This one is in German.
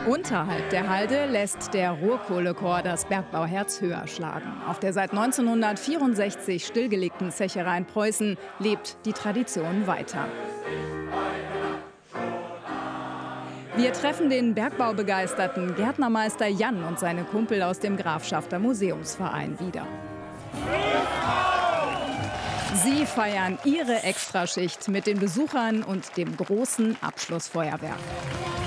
Unterhalb der Halde lässt der Ruhrkohlechor das Bergbauherz höher schlagen. Auf der seit 1964 stillgelegten Zecherei in Preußen lebt die Tradition weiter. Wir treffen den bergbaubegeisterten Gärtnermeister Jan und seine Kumpel aus dem Grafschafter Museumsverein wieder. Sie feiern ihre Extraschicht mit den Besuchern und dem großen Abschlussfeuerwerk.